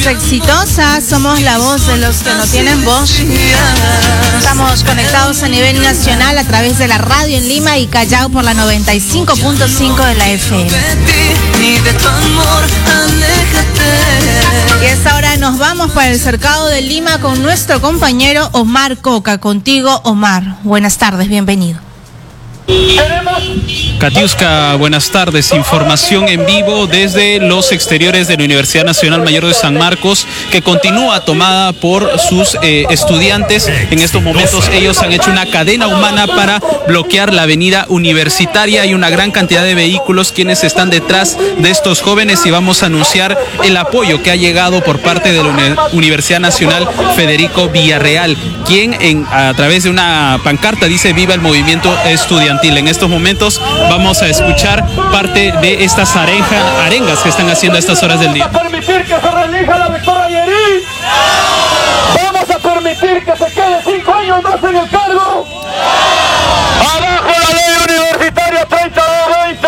somos exitosas, somos la voz de los que no tienen voz. Estamos conectados a nivel nacional a través de la radio en Lima y Callao por la 95.5 de la FM. Y a esta hora nos vamos para el cercado de Lima con nuestro compañero Omar Coca. Contigo, Omar. Buenas tardes, bienvenido. Katiuska, buenas tardes. Información en vivo desde los exteriores de la Universidad Nacional Mayor de San Marcos, que continúa tomada por sus estudiantes. En estos momentos ellos han hecho una cadena humana para bloquear la avenida Universitaria. Hay una gran cantidad de vehículos quienes están detrás de estos jóvenes y vamos a anunciar el apoyo que ha llegado por parte de la Universidad Nacional Federico Villarreal, quien a través de una pancarta dice viva el movimiento estudiantil. En estos momentos vamos a escuchar parte de estas arengas que están haciendo a estas horas del día. ¿Vamos a permitir que se reelija la rectora Yerí? ¿Vamos a permitir que se quede 5 años más en el cargo? ¡Abajo la ley universitaria 30-20!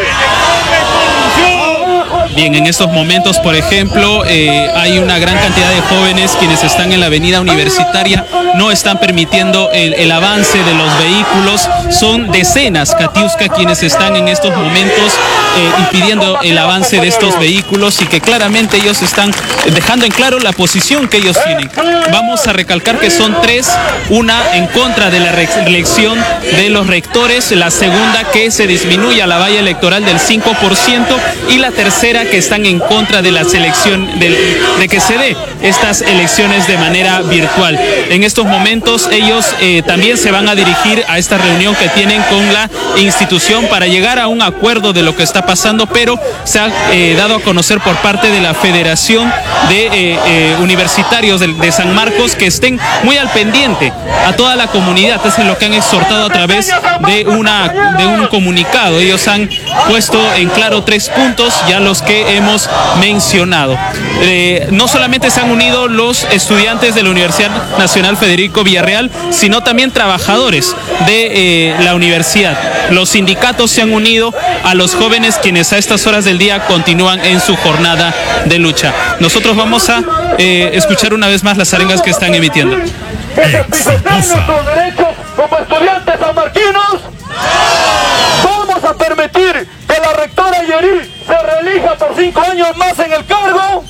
Bien, en estos momentos, por ejemplo, hay una gran cantidad de jóvenes quienes están en la avenida Universitaria, no están permitiendo el avance de los vehículos. Son decenas, Katiuska, quienes están en estos momentos impidiendo el avance de estos vehículos y que claramente ellos están dejando en claro la posición que ellos tienen. Vamos a recalcar que son tres: una en contra de la reelección de los rectores, la segunda que se disminuya la valla electoral del 5% y la tercera que están en contra de la selección, de que se dé estas elecciones de manera virtual. En estos momentos ellos también se van a dirigir a esta reunión que tienen con la institución para llegar a un acuerdo de lo que está pasando, pero se ha dado a conocer por parte de la Federación de Universitarios de San Marcos que estén muy al pendiente a toda la comunidad. Es lo que han exhortado a través de un comunicado. Ellos han puesto en claro 3 puntos, ya los que hemos mencionado. No solamente se han unido los estudiantes de la Universidad Nacional Federico Villarreal, sino también trabajadores de la universidad. Los sindicatos se han unido a los jóvenes quienes a estas horas del día continúan en su jornada de lucha. Nosotros vamos a escuchar una vez más las arengas que están emitiendo. Nuestros derechos como estudiantes sanmarquinos. Vamos a permitir que la rectora Yerí se reelija por 5 años más en el cargo.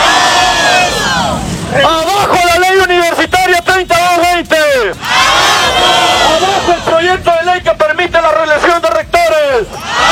Abajo la ley universitaria 30-20. Abajo el proyecto de ley que permite la reelección de rectores.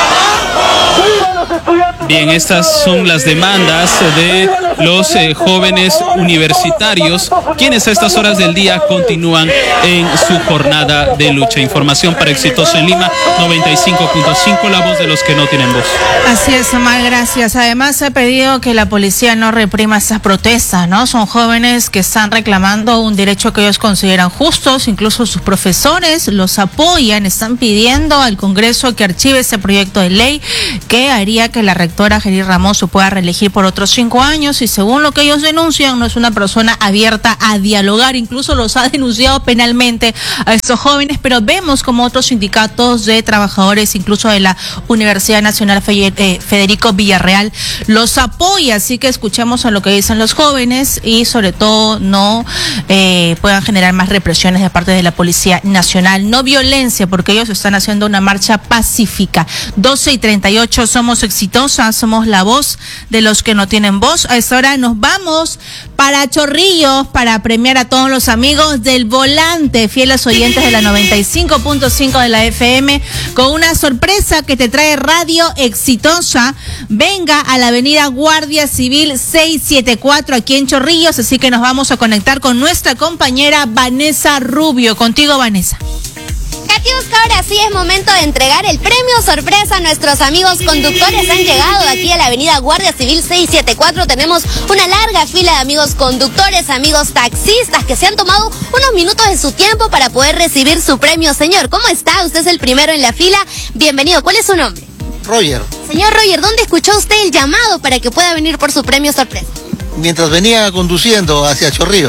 ¡Viva los estudiantes! Bien, estas son las demandas de los jóvenes universitarios, quienes a estas horas del día continúan en su jornada de lucha. Información para Exitoso en Lima, 95.5, la voz de los que no tienen voz. Así es, Omar, gracias. Además, se ha pedido que la policía no reprima esas protestas, ¿no? Son jóvenes que están reclamando un derecho que ellos consideran justos, incluso sus profesores los apoyan, están pidiendo al Congreso que archive ese proyecto de ley que haría que la rectora Yerí Ramos se pueda reelegir por otros 5 años y según lo que ellos denuncian no es una persona abierta a dialogar, incluso los ha denunciado penalmente a estos jóvenes, pero vemos como otros sindicatos de trabajadores, incluso de la Universidad Nacional Federico Villarreal, los apoya, así que escuchemos a lo que dicen los jóvenes y sobre todo no puedan generar más represiones de parte de la Policía Nacional, no violencia, porque ellos están haciendo una marcha pacífica. 12:38, somos exitosas, somos la voz de los que no tienen voz. A esta hora nos vamos para Chorrillos para premiar a todos los amigos del Volante, fieles oyentes de la 95.5 de la FM, con una sorpresa que te trae Radio Exitosa. Venga a la avenida Guardia Civil 674 aquí en Chorrillos, así que nos vamos a conectar con nuestra compañera Vanessa Rubio. Contigo, Vanessa. Katiuska, ahora sí es momento de entregar el premio sorpresa a nuestros amigos conductores. Han llegado aquí a la avenida Guardia Civil 674. Tenemos una larga fila de amigos conductores, amigos taxistas que se han tomado unos minutos de su tiempo para poder recibir su premio. Señor, ¿cómo está? Usted es el primero en la fila. Bienvenido. ¿Cuál es su nombre? Roger. Señor Roger, ¿dónde escuchó usted el llamado para que pueda venir por su premio sorpresa? Mientras venía conduciendo hacia Chorrillos.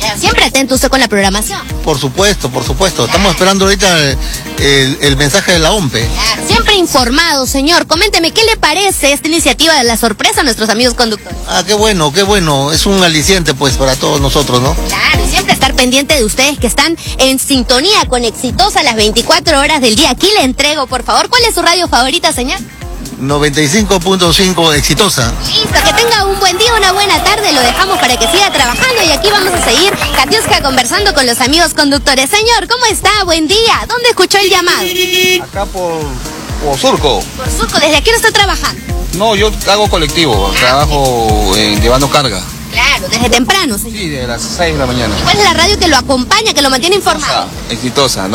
Siempre atento usted con la programación. Por supuesto. Estamos esperando ahorita el mensaje de la OMPE. Claro, siempre informado, señor. Coménteme, ¿qué le parece esta iniciativa de la sorpresa a nuestros amigos conductores? Qué bueno. Es un aliciente, pues, para todos nosotros, ¿no? Claro, y siempre estar pendiente de ustedes que están en sintonía con Exitosa las 24 horas del día. Aquí le entrego, por favor. ¿Cuál es su radio favorita, señor? 95.5 Exitosa. Listo, que tenga un buen día, una buena tarde, lo dejamos para que siga trabajando y aquí vamos a seguir, Katiuska, conversando con los amigos conductores. Señor, ¿cómo está? Buen día. ¿Dónde escuchó el llamado? Acá por Surco. Por Surco, ¿desde aquí no está trabajando? No, yo hago colectivo, trabajo llevando carga. Claro, desde temprano, señor. Sí, de las 6 de la mañana. ¿Cuál es la radio que lo acompaña, que lo mantiene informado? Exitosa,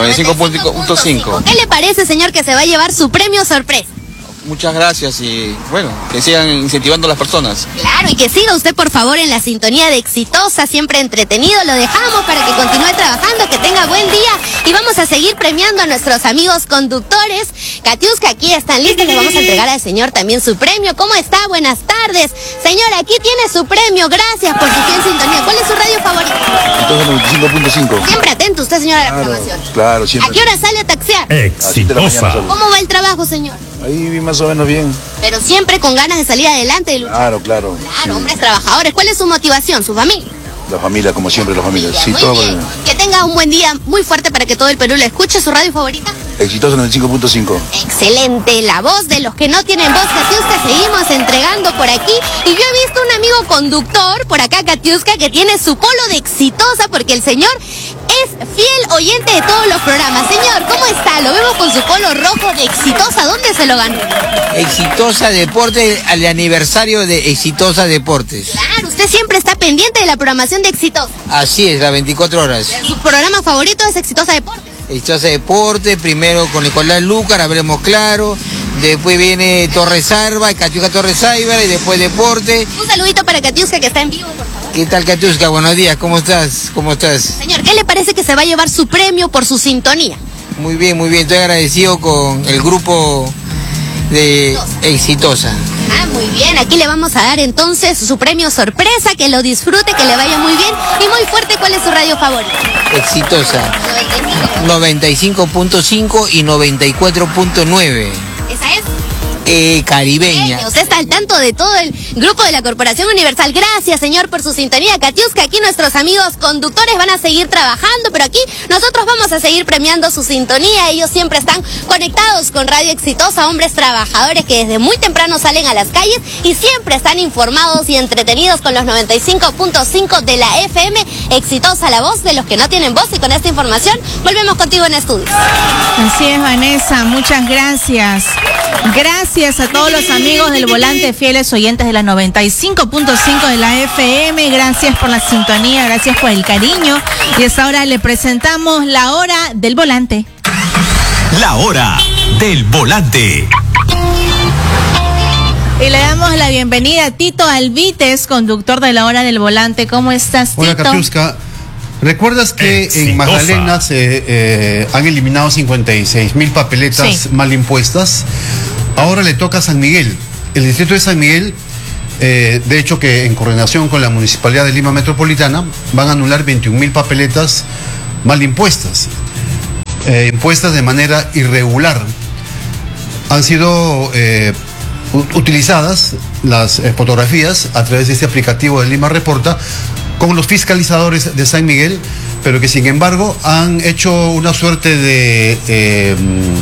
95.5. ¿Qué le parece, señor, que se va a llevar su premio sorpresa? Muchas gracias y bueno, que sigan incentivando a las personas. Claro, y que siga usted por favor en la sintonía de Exitosa, siempre entretenido. Lo dejamos para que continúe trabajando, que tenga buen día y vamos a seguir premiando a nuestros amigos conductores. Katiuska, aquí están listos, le vamos a entregar al señor también su premio. ¿Cómo está? Buenas tardes. Señor, aquí tiene su premio, gracias por su fiel sintonía. ¿Cuál es su radio favorita? Entonces 95.5. Siempre atento usted, señor, a la programación. Claro, siempre. ¿A qué hora sale a taxiar? Exitosa. ¿Cómo va el trabajo, señor? Ahí más o menos bien. Pero siempre con ganas de salir adelante y luchar. Claro. Claro, hombres trabajadores. ¿Cuál es su motivación? ¿Su familia? La familia, como siempre, la familia. Sí, Muy todo bien. bien. Que tenga un buen día muy fuerte para que todo el Perú lo escuche. ¿Su radio favorita? Exitosa 95.5. Excelente, la voz de los que no tienen voz, Katiuska, seguimos entregando por aquí. Y yo he visto un amigo conductor por acá, Katiuska, que tiene su polo de Exitosa porque el señor es fiel oyente de todos los programas. Señor, ¿cómo está? Lo vemos con su polo rojo de Exitosa. ¿Dónde se lo ganó? Exitosa Deportes, al aniversario de Exitosa Deportes. Claro, usted siempre está pendiente de la programación de Exitosa. Así es, las 24 horas. Su programa favorito es Exitosa Deportes. Exitosa Deportes, primero con Nicolás Lucar, hablemos claro. Después viene Torres Arba, Katiuska Torres Aibar y después Deporte. Un saludito para Katiuska que está en vivo, por favor. ¿Qué tal, Katiuska? Buenos días, ¿cómo estás? Señor, ¿qué le parece que se va a llevar su premio por su sintonía? Muy bien, estoy agradecido con el grupo de Exitosa. Muy bien, aquí le vamos a dar entonces su premio sorpresa, que lo disfrute, que le vaya muy bien y muy fuerte. ¿Cuál es su radio favorita? Exitosa 95.5 y 94.9. ¿Esa es? Caribeña. Usted está al tanto de todo el grupo de la Corporación Universal. Gracias, señor, por su sintonía. Katiuska, aquí nuestros amigos conductores van a seguir trabajando, pero aquí nosotros vamos a seguir premiando su sintonía. Ellos siempre están conectados con Radio Exitosa, hombres trabajadores que desde muy temprano salen a las calles y siempre están informados y entretenidos con los 95.5 de la FM Exitosa, la voz de los que no tienen voz. Y con esta información volvemos contigo en estudios. Así es, Vanessa, muchas gracias. Gracias a todos los amigos del Volante, fieles oyentes de la 95.5 de la FM. Gracias por la sintonía, gracias por el cariño. Y hasta ahora le presentamos la hora del volante. La hora del volante. Y le damos la bienvenida a Tito Alvites, conductor de la hora del volante. ¿Cómo estás, Tito? Hola, Katiuska. ¿Recuerdas que en Magdalena se han eliminado 56.000 papeletas mal impuestas? Ahora le toca a San Miguel. El distrito de San Miguel, de hecho que en coordinación con la Municipalidad de Lima Metropolitana, van a anular 21.000 papeletas mal impuestas, impuestas de manera irregular. Han sido utilizadas las fotografías a través de este aplicativo de Lima Reporta con los fiscalizadores de San Miguel, pero que sin embargo han hecho una suerte de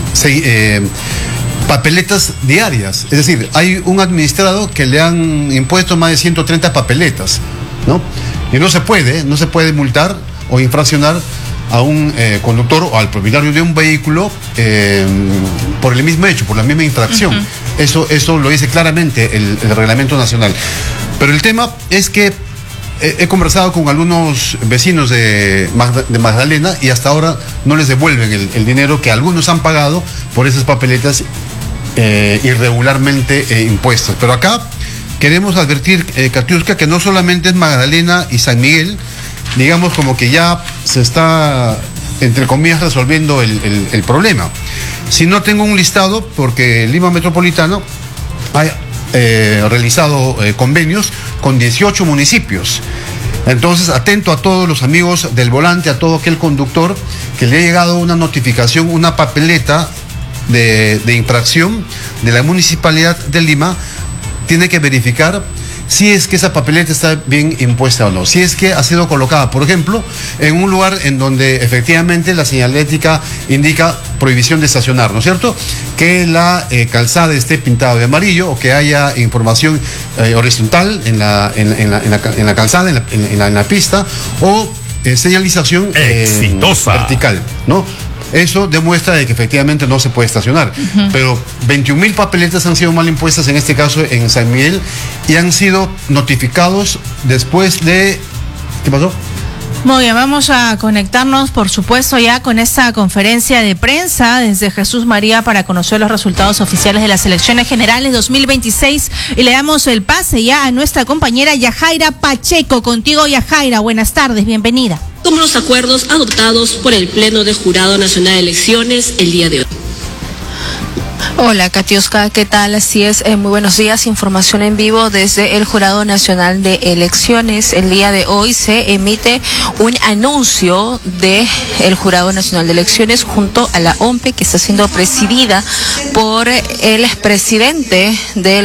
papeletas diarias. Es decir, hay un administrado que le han impuesto más de 130 papeletas, ¿no? Y no se puede multar o infraccionar a un conductor o al propietario de un vehículo por el mismo hecho, por la misma infracción. Eso lo dice claramente el reglamento nacional. Pero el tema es que he conversado con algunos vecinos de Magdalena y hasta ahora no les devuelven el dinero que algunos han pagado por esas papeletas irregularmente impuestas. Pero acá queremos advertir, Katiuska, que no solamente es Magdalena y San Miguel, digamos como que ya se está, entre comillas, resolviendo el problema. Si no tengo un listado, porque Lima Metropolitano ha realizado convenios con 18 municipios Entonces, atento a todos los amigos del volante, a todo aquel conductor que le ha llegado una notificación, una papeleta de infracción de la Municipalidad de Lima, tiene que verificar si es que esa papeleta está bien impuesta o no, si es que ha sido colocada, por ejemplo, en un lugar en donde efectivamente la señalética indica prohibición de estacionar, ¿no es cierto? Que la calzada esté pintada de amarillo o que haya información horizontal en la calzada, en la pista, o señalización exitosa vertical, ¿no? Eso demuestra de que efectivamente no se puede estacionar. Pero 21.000 papeletas han sido mal impuestas, en este caso en San Miguel, y han sido notificados después de... ¿Qué pasó? Muy bien, vamos a conectarnos, por supuesto, ya con esta conferencia de prensa desde Jesús María para conocer los resultados oficiales de las elecciones generales 2026 y le damos el pase ya a nuestra compañera Yajaira Pacheco. Contigo, Yajaira, buenas tardes, bienvenida. Como los acuerdos adoptados por el Pleno de Jurado Nacional de Elecciones el día de hoy. Hola, Katiuska, ¿qué tal? Así es, muy buenos días. Información en vivo desde el Jurado Nacional de Elecciones. El día de hoy se emite un anuncio del Jurado Nacional de Elecciones junto a la OMPE, que está siendo presidida por el presidente del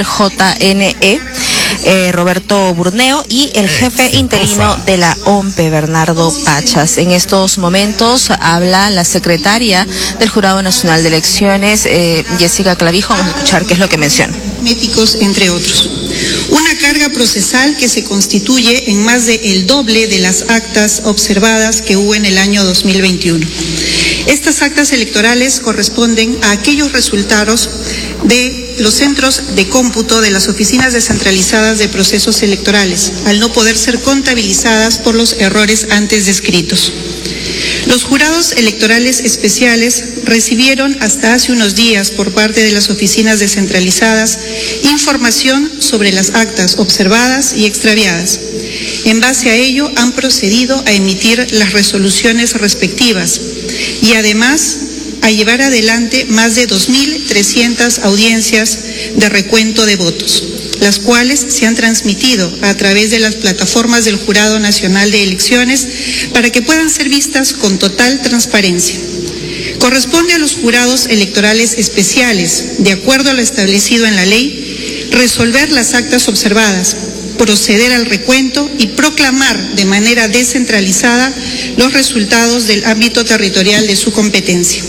JNE, Roberto Burneo, y el jefe interino de la OMPE, Bernardo Pachas. En estos momentos habla la secretaria del Jurado Nacional de Elecciones, Jessica Clavijo. Vamos a escuchar qué es lo que menciona. Médicos, entre otros. Una carga procesal que se constituye en más del doble de las actas observadas que hubo en el año 2021. Estas actas electorales corresponden a aquellos resultados de los centros de cómputo de las oficinas descentralizadas de procesos electorales, al no poder ser contabilizadas por los errores antes descritos. Los jurados electorales especiales recibieron hasta hace unos días por parte de las oficinas descentralizadas información sobre las actas observadas y extraviadas. En base a ello han procedido a emitir las resoluciones respectivas y además a llevar adelante más de 2.300 audiencias de recuento de votos, las cuales se han transmitido a través de las plataformas del Jurado Nacional de Elecciones para que puedan ser vistas con total transparencia. Corresponde a los jurados electorales especiales, de acuerdo a lo establecido en la ley, resolver las actas observadas, proceder al recuento y proclamar de manera descentralizada los resultados del ámbito territorial de su competencia.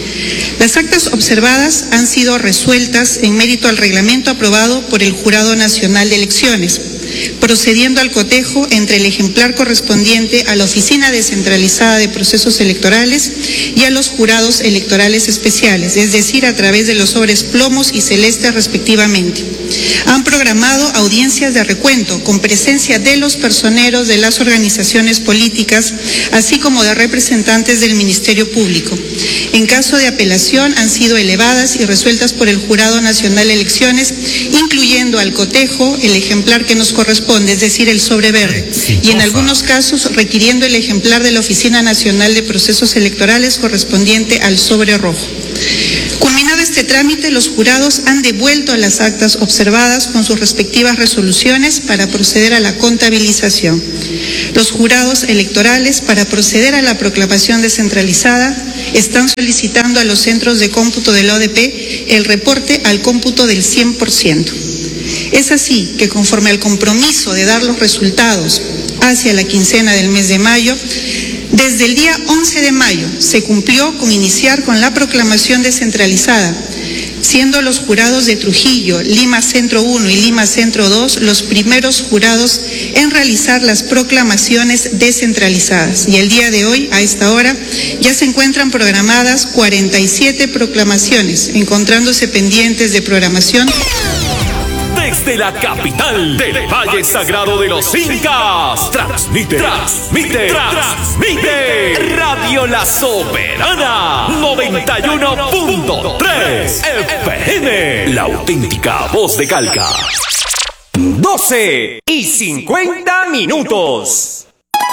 Las actas observadas han sido resueltas en mérito al reglamento aprobado por el Jurado Nacional de Elecciones, procediendo al cotejo entre el ejemplar correspondiente a la Oficina Descentralizada de Procesos Electorales y a los jurados electorales especiales, es decir, a través de los sobres plomos y celestes respectivamente. Han programado audiencias de recuento con presencia de los personeros de las organizaciones políticas, así como de representantes del Ministerio Público. En caso de apelación han sido elevadas y resueltas por el Jurado Nacional de Elecciones, incluyendo al cotejo el ejemplar que nos corresponde, es decir, el sobre verde, y en algunos casos requiriendo el ejemplar de la Oficina Nacional de Procesos Electorales correspondiente al sobre rojo. Culminado este trámite, los jurados han devuelto las actas observadas con sus respectivas resoluciones para proceder a la contabilización. Los jurados electorales, para proceder a la proclamación descentralizada, están solicitando a los centros de cómputo del ODP el reporte al cómputo del 100%. Es así que, conforme al compromiso de dar los resultados hacia la quincena del mes de mayo, desde el día 11 de mayo se cumplió con iniciar con la proclamación descentralizada, siendo los jurados de Trujillo, Lima Centro 1 y Lima Centro 2 los primeros jurados en realizar las proclamaciones descentralizadas. Y el día de hoy, a esta hora, ya se encuentran programadas 47 proclamaciones, encontrándose pendientes de programación. Desde la capital del Valle Sagrado de los Incas, transmite Radio La Soberana 91.3 FM, la auténtica voz de Calca. 12:50.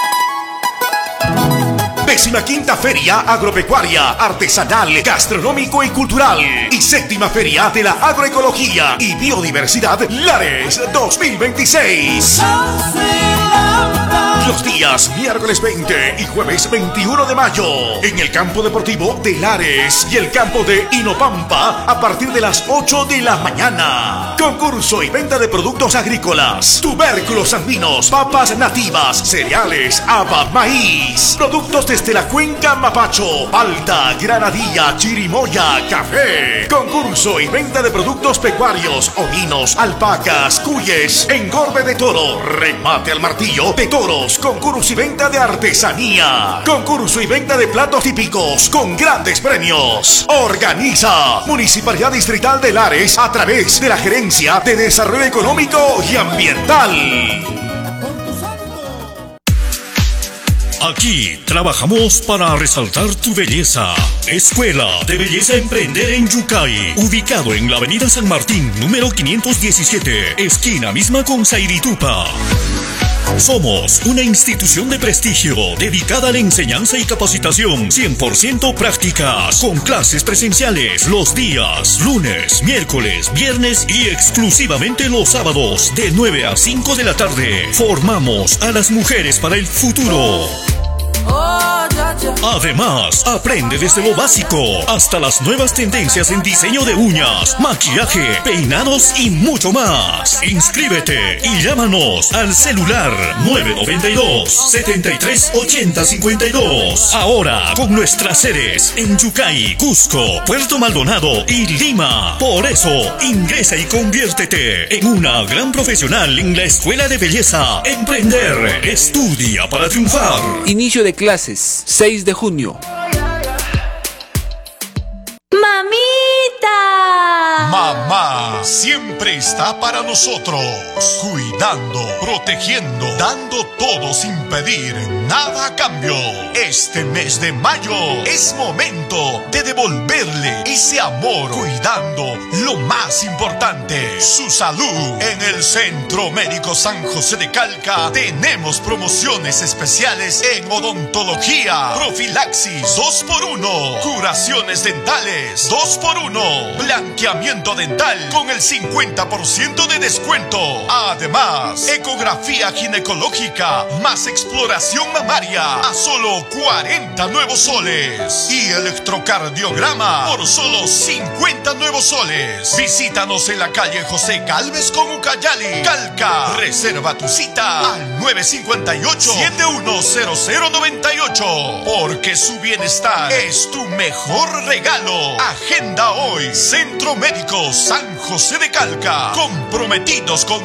15ª Feria Agropecuaria, Artesanal, Gastronómico y Cultural y 7ª Feria de la Agroecología y Biodiversidad Lares 2026. Los días miércoles 20 y jueves 21 de mayo en el campo deportivo de Lares y el campo de Inopampa a partir de las 8 de la mañana. Concurso y venta de productos agrícolas, tubérculos andinos, papas nativas, cereales, haba, maíz, productos desde la cuenca Mapacho, palta, granadilla, chirimoya, café. Concurso y venta de productos pecuarios, ovinos, alpacas, cuyes, engorde de toro, remate al martillo de toros, concurso y venta de artesanía, concurso y venta de platos típicos con grandes premios. Organiza Municipalidad Distrital de Lares a través de la Gerencia de Desarrollo Económico y Ambiental. Aquí trabajamos para resaltar tu belleza. Escuela de Belleza Emprender en Yucay, ubicado en la avenida San Martín, número 517, esquina misma con Sairitupa. Somos una institución de prestigio dedicada a la enseñanza y capacitación 100% prácticas, con clases presenciales los días lunes, miércoles, viernes y exclusivamente los sábados de 9 a 5 de la tarde. Formamos a las mujeres para el futuro. Además, aprende desde lo básico hasta las nuevas tendencias en diseño de uñas, maquillaje, peinados y mucho más. Inscríbete y llámanos al celular 992-738052. Ahora con nuestras sedes en Yucay, Cusco, Puerto Maldonado y Lima. Por eso, ingresa y conviértete en una gran profesional en la Escuela de Belleza Emprender. Estudia para triunfar. Inicio de clases, 6 de junio. ¡Mamita! Mamá siempre está para nosotros, cuidando, protegiendo, dando todo sin pedir nada a cambio. Este mes de mayo es momento de devolverle ese amor, cuidando lo más importante, su salud. En el Centro Médico San José de Calca tenemos promociones especiales en odontología, profilaxis 2x1, curaciones dentales 2x1, blanqueamiento dental con el 50% de descuento. Además, ecografía ginecológica más exploración mamaria a solo 40 nuevos soles y electrocardiograma por solo 50 nuevos soles. Visítanos en la calle José Gálvez con Ucayali, Calca. Reserva tu cita al 958-710098 porque su bienestar es tu mejor regalo. Agenda hoy Centro Médico San José de Calca, comprometidos con